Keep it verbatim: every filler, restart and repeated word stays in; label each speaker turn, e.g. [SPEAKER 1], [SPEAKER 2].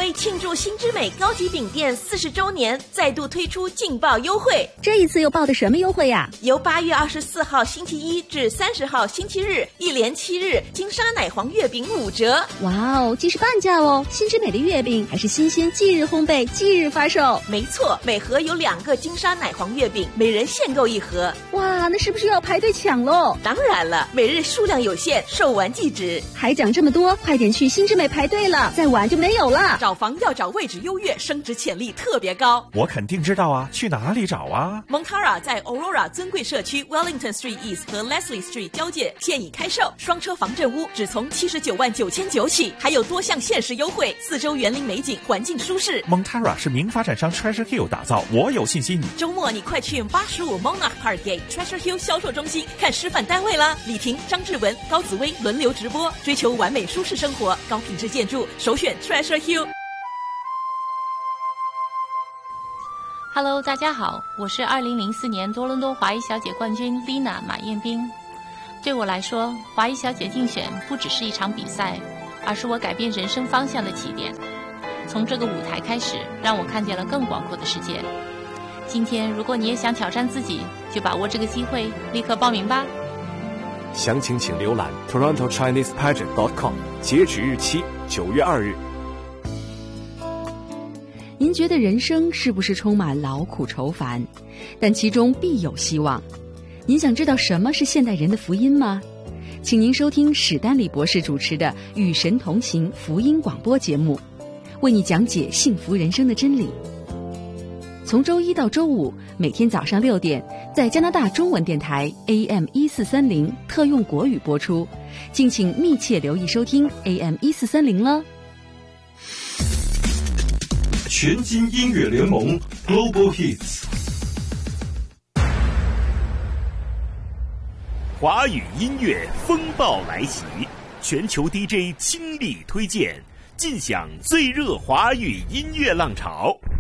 [SPEAKER 1] 为庆祝新之美高级饼店四十周年，再度推出劲爆优惠。
[SPEAKER 2] 这一次又报的什么优惠呀？
[SPEAKER 1] 由八月二十四号星期一至三十号星期日，一连七日，金沙奶黄月饼五折。
[SPEAKER 2] 哇哦，既是半价哦！新之美的月饼还是新鲜，即日烘焙，即日发售。
[SPEAKER 1] 没错，每盒有两个金沙奶黄月饼，每人限购一盒。
[SPEAKER 2] 哇，那是不是要排队抢喽？
[SPEAKER 1] 当然了，每日数量有限，售完即止。
[SPEAKER 2] 还讲这么多，快点去新之美排队了，再晚就没有了。
[SPEAKER 1] 找房要找位置优越，升值潜力特别高。
[SPEAKER 3] 我肯定知道啊，去哪里找啊？
[SPEAKER 1] Montara 在 Aurora 尊贵社区 Wellington Street East 和 Leslie Street 交界现已开售，双车防震屋只从七十九万九千九起，还有多项限时优惠，四周园林美景，环境舒适。
[SPEAKER 3] Montara 是名发展商 Treasure Hill 打造，我有信心。
[SPEAKER 1] 周末你快去八十五 Monarch Parkgate Treasure Hill 销售中心看示范单位啦！李婷、张志文、高紫薇轮流直播，追求完美舒适生活，高品质建筑，首选 Treasure
[SPEAKER 4] Hill。Hello， 大家好，我是二零零四年多伦多华裔小姐冠军 Lina 马彦斌。对我来说，华裔小姐竞选不只是一场比赛，而是我改变人生方向的起点。从这个舞台开始，让我看见了更广阔的世界。今天，如果你也想挑战自己，就把握这个机会，立刻报名吧。
[SPEAKER 5] 详情请浏览 toronto chinese pageant dot com， 截止日期九月二日。
[SPEAKER 2] 您觉得人生是不是充满劳苦愁烦？但其中必有希望。您想知道什么是现代人的福音吗？请您收听史丹利博士主持的《与神同行》福音广播节目，为你讲解幸福人生的真理。从周一到周五，每天早上六点，在加拿大中文电台 A M 一四三零特用国语播出，敬请密切留意收听 A M 一四三零了。
[SPEAKER 6] 全新音乐联盟 Global Hits，
[SPEAKER 7] 华语音乐风暴来袭，全球 D J 倾力推荐，尽享最热华语音乐浪潮。